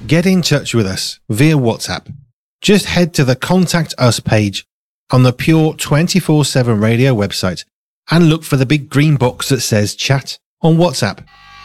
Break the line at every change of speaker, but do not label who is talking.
get in touch with us via WhatsApp. Just head to the Contact Us page on the Pure 24/7 Radio website and look for the big green box that says Chat on WhatsApp.